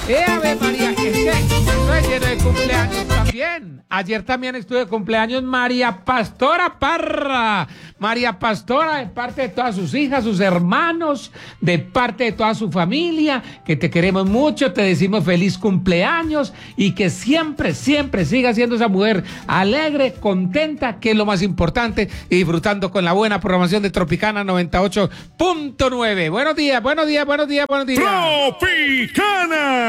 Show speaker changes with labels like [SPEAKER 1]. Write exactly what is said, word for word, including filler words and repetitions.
[SPEAKER 1] Eh, Ave María, es que estoy lleno de cumpleaños también. Ayer también estuve de cumpleaños María Pastora Parra. María Pastora, de parte de todas sus hijas, sus hermanos, de parte de toda su familia, que te queremos mucho, te decimos feliz cumpleaños y que siempre, siempre siga siendo esa mujer alegre, contenta, que es lo más importante, y disfrutando con la buena programación de Tropicana noventa y ocho punto nueve. Buenos días, buenos días, buenos días, buenos días.
[SPEAKER 2] Tropicana.